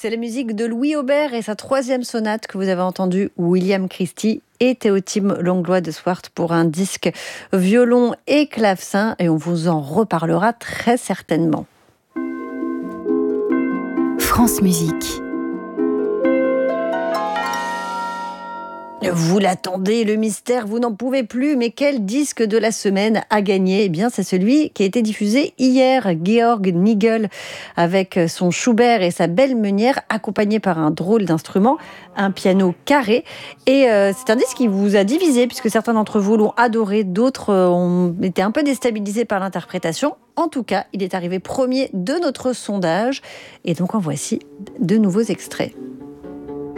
C'est la musique de Louis Aubert et sa 3e sonate que vous avez entendue, William Christie et Théotime Langlois de Swart pour un disque violon et clavecin. Et on vous en reparlera très certainement. France Musique. Vous l'attendez, le mystère, vous n'en pouvez plus, mais quel disque de la semaine a gagné ? Eh bien, c'est celui qui a été diffusé hier, Georg Nigel, avec son Schubert et sa belle meunière, accompagné par un drôle d'instrument, un piano carré. Et c'est un disque qui vous a divisé, puisque certains d'entre vous l'ont adoré, d'autres ont été un peu déstabilisés par l'interprétation. En tout cas, il est arrivé premier de notre sondage, et donc en voici de nouveaux extraits.